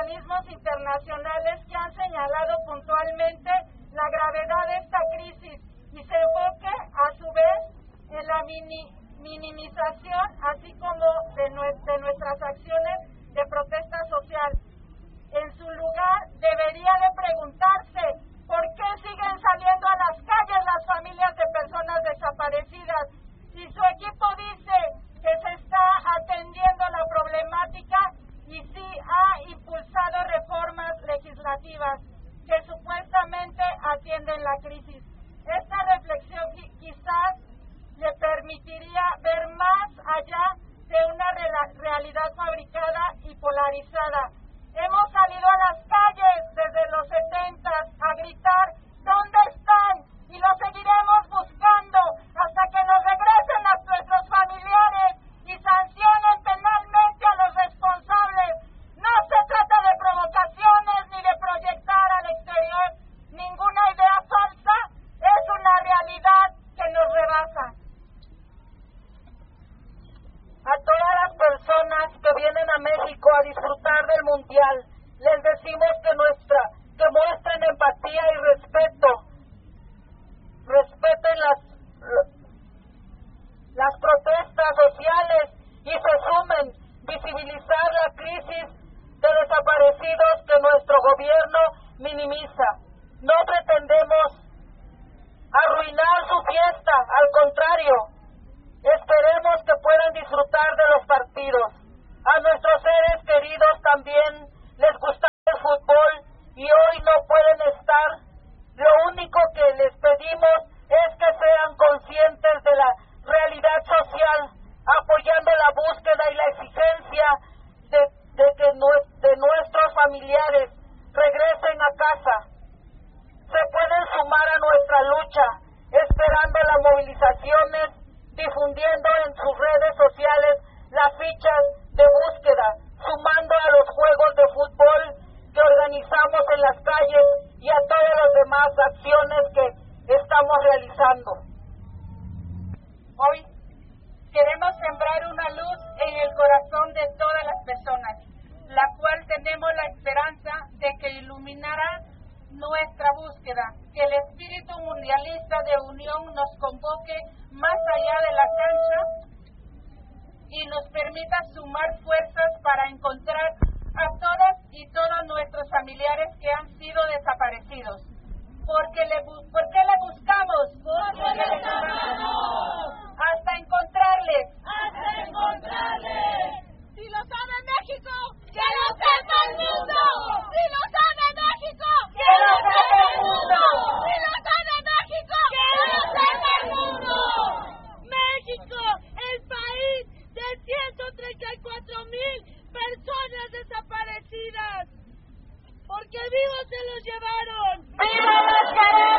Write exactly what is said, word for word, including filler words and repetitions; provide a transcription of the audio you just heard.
organismos internacionales que han señalado puntualmente la gravedad de esta crisis y se enfoque a su vez en la mini, minimización así como de, nue- de nuestras acciones de protesta social. En su lugar debería de preguntarse por qué siguen saliendo a las calles las familias de personas desaparecidas si su equipo dice que se está atendiendo la problemática y sí ha impulsado reformas legislativas que supuestamente atienden la crisis. Esta reflexión quizás le permitiría ver más allá de una realidad fabricada y polarizada. Hemos salido a las calles desde los setentas a gritar ¿dónde están? Y lo seguiremos buscando hasta que nos regresen a nuestros familiares y sancionen penalmente a los responsables. No se trata de provocaciones ni de proyectar al exterior ninguna idea falsa, es una realidad que nos rebasa. A todas las personas que vienen a México a disfrutar del Mundial, les decimos que nuestra, que muestren empatía y respeto, respeten las, las protestas sociales y se sumen, visibilizar la crisis de desaparecidos que nuestro gobierno minimiza. No pretendemos arruinar su fiesta, al contrario, esperemos que puedan disfrutar de los partidos. A nuestros seres queridos también les gusta el fútbol y hoy no pueden estar. Lo único que les pedimos es que sean conscientes de la realidad social, apoyando la búsqueda y la exigencia de, de que no, de nuestros familiares regresen a casa. Se pueden sumar a nuestra lucha, esperando las movilizaciones, difundiendo en sus redes sociales las fichas de búsqueda, sumando a los juegos de fútbol que organizamos en las calles y a todas las demás acciones que estamos realizando. Hoy queremos sembrar una luz en el corazón de todas las personas, la cual tenemos la esperanza de que iluminará nuestra búsqueda, que el espíritu mundialista de unión nos convoque más allá de la cancha y nos permita sumar fuerzas para encontrar a todas y todos nuestros familiares que han sido desaparecidos. Porque le, ¿Por qué le buscamos? Porque les amamos. Hasta encontrarles. Hasta encontrarles. Si lo sabe México, que lo sepa el mundo. Si lo sabe México, que lo sepa el mundo. Si lo sabe México, que lo sepa el mundo. México, el país de ciento treinta y cuatro mil personas desaparecidas. Porque vivos se los llevaron. ¡Viva las queremos!